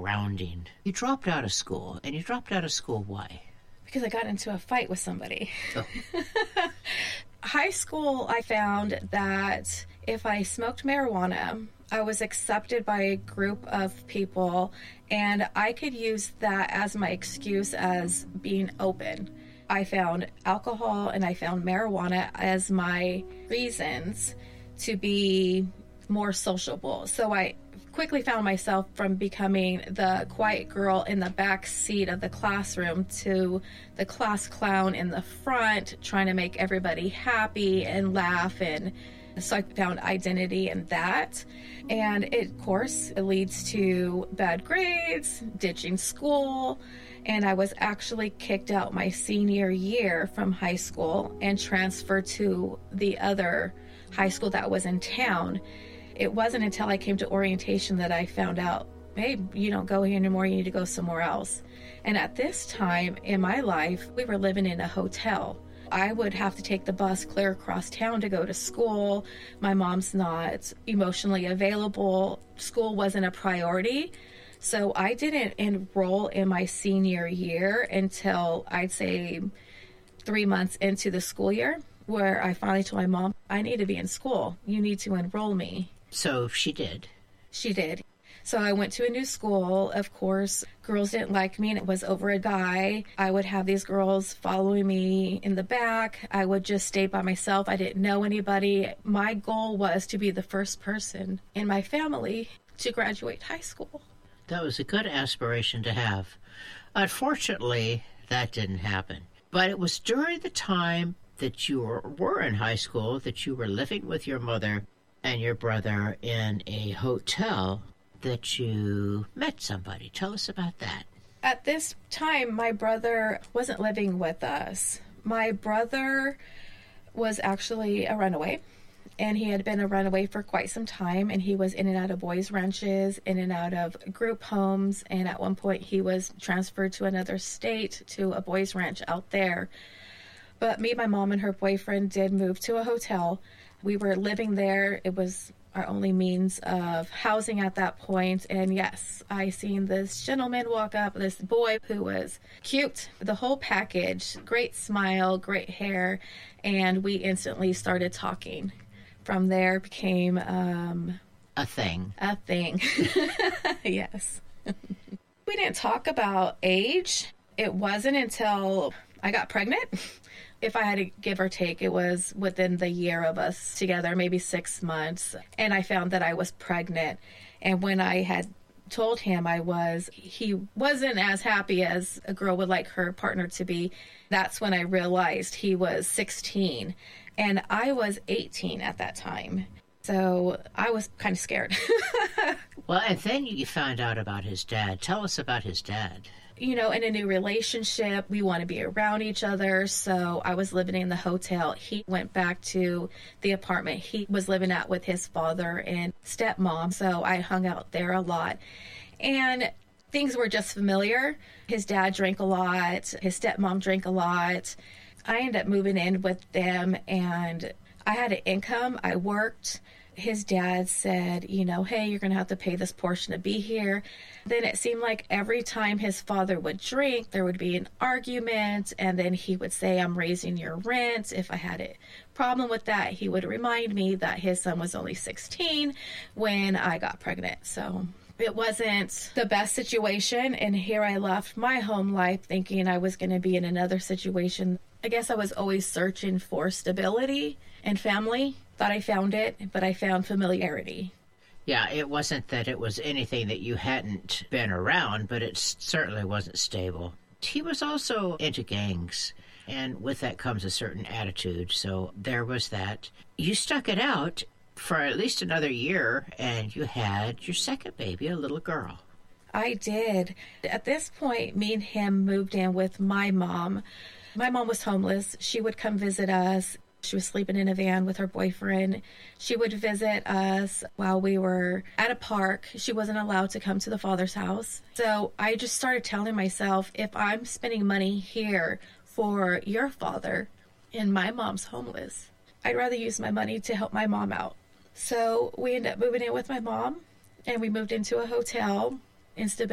grounding. You dropped out of school, and you dropped out of school why? Because I got into a fight with somebody. Oh. High school, I found that if I smoked marijuana, I was accepted by a group of people, and I could use that as my excuse as being open. I found alcohol and I found marijuana as my reasons to be more sociable. So I quickly found myself from becoming the quiet girl in the back seat of the classroom to the class clown in the front, trying to make everybody happy and laugh. And so I found identity in that. And it, of course, it leads to bad grades, ditching school. And I was actually kicked out my senior year from high school and transferred to the other high school that was in town. It wasn't until I came to orientation that I found out, hey, you don't go here anymore, you need to go somewhere else. And at this time in my life, we were living in a hotel. I would have to take the bus clear across town to go to school. My mom's not emotionally available. School wasn't a priority. So I didn't enroll in my senior year until I'd say 3 months into the school year, where I finally told my mom, I need to be in school. You need to enroll me. So she did. She did. So I went to a new school. Of course, girls didn't like me, and it was over a guy. I would have these girls following me in the back. I would just stay by myself. I didn't know anybody. My goal was to be the first person in my family to graduate high school. That was a good aspiration to have. Unfortunately, that didn't happen. But it was during the time that you were in high school that you were living with your mother and your brother in a hotel that you met somebody. Tell us about that. At this time, my brother wasn't living with us. My brother was actually a runaway, and he had been a runaway for quite some time, and he was in and out of boys' ranches, in and out of group homes, and at one point he was transferred to another state to a boys' ranch out there. But me, my mom, and her boyfriend did move to a hotel. We were living there. It was our only means of housing at that point. And yes, I seen this gentleman walk up, this boy who was cute, the whole package, great smile, great hair, and we instantly started talking. From there became a thing. A thing. Yes. We didn't talk about age. It wasn't until I got pregnant. If I had to give or take, it was within the year of us together, maybe 6 months. And I found that I was pregnant. And when I had told him he wasn't as happy as a girl would like her partner to be. That's when I realized he was 16 and I was 18 at that time. So I was kind of scared. Well, and then you found out about his dad. Tell us about his dad. You know, in a new relationship, we want to be around each other. So I was living in the hotel. He went back to the apartment he was living at with his father and stepmom. So I hung out there a lot. And things were just familiar. His dad drank a lot. His stepmom drank a lot. I ended up moving in with them, and I had an income. I worked. His dad said, you know, hey, you're going to have to pay this portion to be here. Then it seemed like every time his father would drink, there would be an argument, and then he would say, I'm raising your rent. If I had a problem with that, he would remind me that his son was only 16 when I got pregnant. So it wasn't the best situation, and here I left my home life thinking I was going to be in another situation. I guess I was always searching for stability and family. Thought I found it, but I found familiarity. Yeah, it wasn't that it was anything that you hadn't been around, but it certainly wasn't stable. He was also into gangs, and with that comes a certain attitude, so there was that. You stuck it out for at least another year, and you had your second baby, a little girl. I did. At this point, me and him moved in with my mom. My mom was homeless. She would come visit us. She was sleeping in a van with her boyfriend. She would visit us while we were at a park. She wasn't allowed to come to the father's house. So I just started telling myself, if I'm spending money here for your father and my mom's homeless, I'd rather use my money to help my mom out. So we ended up moving in with my mom, and we moved into a hotel. Instability